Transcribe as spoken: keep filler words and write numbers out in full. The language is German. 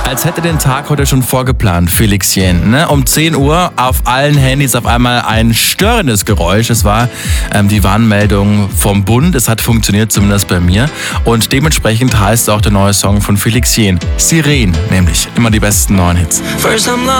Als hätte den Tag heute schon vorgeplant, Felix Jähn. Ne? Um zehn Uhr auf allen Handys auf einmal ein störendes Geräusch. Es war ähm, die Warnmeldung vom Bund. Es hat funktioniert, zumindest bei mir. Und dementsprechend heißt auch der neue Song von Felix Jähn. Sirene, nämlich immer die besten neuen Hits.